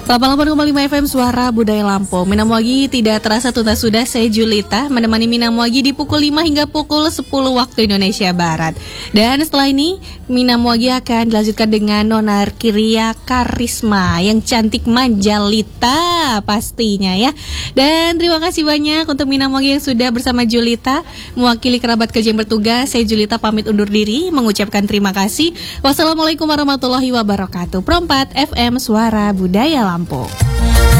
88,5 FM Suara Budaya Lampung. Minamoagi tidak terasa tuntas sudah. Saya Julita menemani Minamoagi di pukul 5 hingga pukul 10 waktu Indonesia Barat. Dan setelah ini Minamoagi akan dilanjutkan dengan Nona Kiria Karisma yang cantik manjalita pastinya ya. Dan terima kasih banyak untuk Minamoagi yang sudah bersama Julita mewakili kerabat kerja yang bertugas. Saya Julita pamit undur diri mengucapkan terima kasih. Wassalamualaikum warahmatullahi wabarakatuh. Pro 4 FM Suara Budaya Lampung.